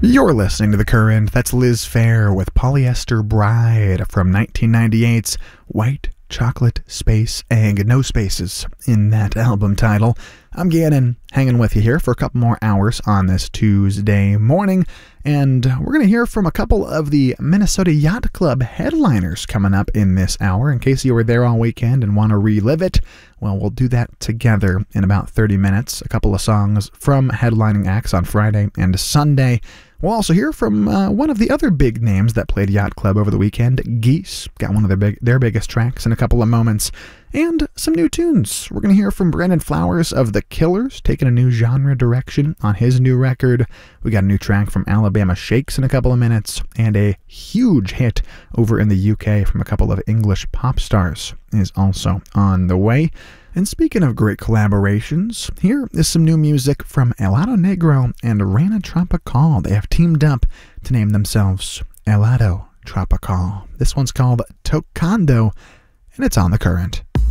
You're listening to The Current. That's Liz Phair with Polyester Bride from 1998's White Chocolate Space Egg. No spaces in that album title. I'm Gannon, hanging with you here for a couple more hours on this Tuesday morning, and we're going to hear from a couple of the Minnesota Yacht Club headliners coming up in this hour. In case you were there all weekend and want to relive it, well, we'll do that together in about 30 minutes. A couple of songs from headlining acts on Friday and Sunday. We'll also hear from one of the other big names that played Yacht Club over the weekend, Geese. Got one of their biggest tracks in a couple of moments. And some new tunes. We're going to hear from Brandon Flowers of The Killers, taking a new genre direction on his new record. We got a new track from Alabama Shakes in a couple of minutes, and a huge hit over in the UK from a couple of English pop stars is also on the way. And speaking of great collaborations, here is some new music from Helado Negro and Rana Tropical. They have teamed up to name themselves Helado Tropical. This one's called Tocando, and it's on The Current.